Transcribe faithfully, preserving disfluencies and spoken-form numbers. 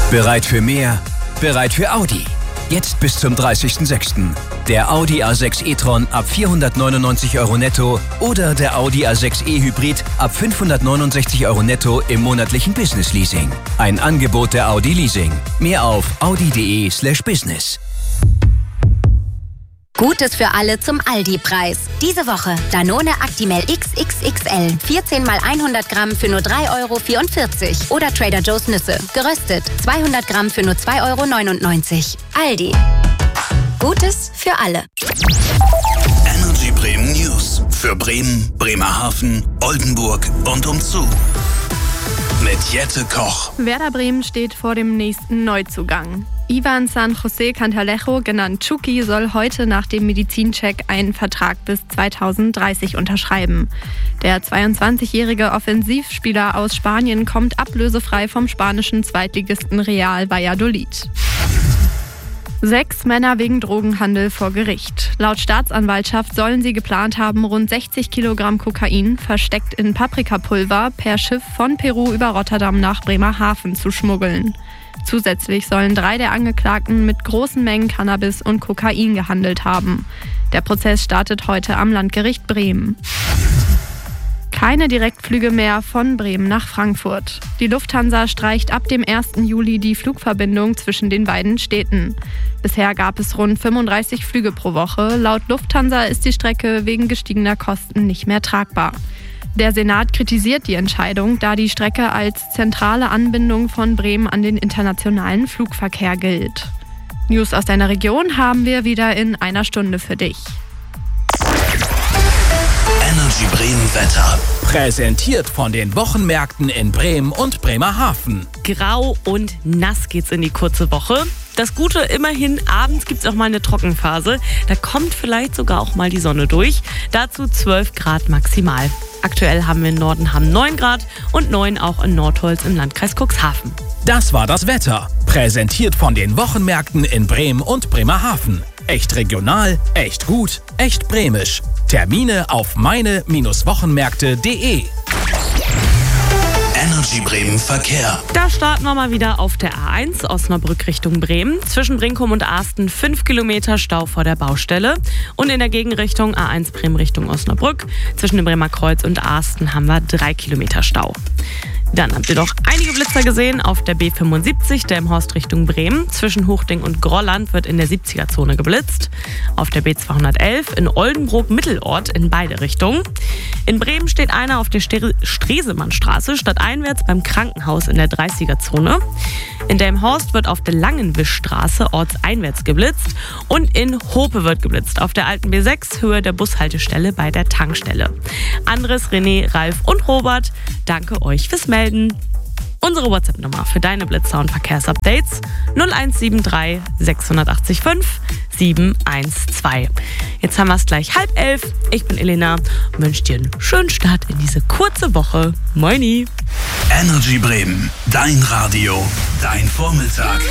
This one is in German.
Bereit für mehr? Bereit für Audi. Jetzt bis zum dreißigsten sechsten Der Audi A sechs e-tron ab vierhundertneunundneunzig Euro netto oder der Audi A sechs e-Hybrid ab fünfhundertneunundsechzig Euro netto im monatlichen Business-Leasing. Ein Angebot der Audi Leasing. Mehr auf audi.de slash business. Gutes für alle zum Aldi-Preis. Diese Woche Danone Actimel X X X L. vierzehn mal hundert Gramm für nur drei Euro vierundvierzig. Oder Trader Joe's Nüsse. Geröstet. zweihundert Gramm für nur zwei Euro neunundneunzig. Aldi. Gutes für alle. Energy Bremen News. Für Bremen, Bremerhaven, Oldenburg und umzu. Mit Jette Koch. Werder Bremen steht vor dem nächsten Neuzugang. Ivan San José Cantalejo, genannt Chucky, soll heute nach dem Medizincheck einen Vertrag bis zweitausenddreißig unterschreiben. Der zweiundzwanzigjährige Offensivspieler aus Spanien kommt ablösefrei vom spanischen Zweitligisten Real Valladolid. Sechs Männer wegen Drogenhandel vor Gericht. Laut Staatsanwaltschaft sollen sie geplant haben, rund sechzig Kilogramm Kokain, versteckt in Paprikapulver, per Schiff von Peru über Rotterdam nach Bremerhaven zu schmuggeln. Zusätzlich sollen drei der Angeklagten mit großen Mengen Cannabis und Kokain gehandelt haben. Der Prozess startet heute am Landgericht Bremen. Keine Direktflüge mehr von Bremen nach Frankfurt. Die Lufthansa streicht ab dem ersten Juli die Flugverbindung zwischen den beiden Städten. Bisher gab es rund fünfunddreißig Flüge pro Woche. Laut Lufthansa ist die Strecke wegen gestiegener Kosten nicht mehr tragbar. Der Senat kritisiert die Entscheidung, da die Strecke als zentrale Anbindung von Bremen an den internationalen Flugverkehr gilt. News aus deiner Region haben wir wieder in einer Stunde für dich. Energy Bremen Wetter. Präsentiert von den Wochenmärkten in Bremen und Bremerhaven. Grau und nass geht's in die kurze Woche. Das Gute, immerhin, abends gibt's auch mal eine Trockenphase. Da kommt vielleicht sogar auch mal die Sonne durch. Dazu zwölf Grad maximal. Aktuell haben wir in Nordenham neun Grad und neun auch in Nordholz im Landkreis Cuxhaven. Das war das Wetter. Präsentiert von den Wochenmärkten in Bremen und Bremerhaven. Echt regional, echt gut, echt bremisch. Termine auf meine Wochenmärkte punkt de. Energy Bremen Verkehr. Da starten wir mal wieder auf der A eins Osnabrück Richtung Bremen. Zwischen Brinkum und Asten fünf Kilometer Stau vor der Baustelle. Und in der Gegenrichtung A eins Bremen Richtung Osnabrück. Zwischen dem Bremer Kreuz und Asten haben wir drei Kilometer Stau. Dann habt ihr noch einige Blitzer gesehen auf der B fünfundsiebzig, Delmenhorst Richtung Bremen. Zwischen Hochding und Grolland wird in der siebziger-Zone geblitzt. Auf der B zweihundertelf in Oldenburg Mittelort in beide Richtungen. In Bremen steht einer auf der Stre- Stresemannstraße stadteinwärts beim Krankenhaus in der dreißiger-Zone. In Delmenhorst wird auf der Langenwischstraße ortseinwärts geblitzt. Und in Hope wird geblitzt auf der alten B sechs Höhe der Bushaltestelle bei der Tankstelle. Andres, René, Ralf und Robert, danke euch fürs Melden. Unsere WhatsApp-Nummer für deine Blitzer und Verkehrsupdates null eins sieben drei sechs acht fünf sieben eins zwei. Jetzt haben wir es gleich halb elf. Ich bin Elena und wünsche dir einen schönen Start in diese kurze Woche. Moini! Energy Bremen, dein Radio, dein Vormittag.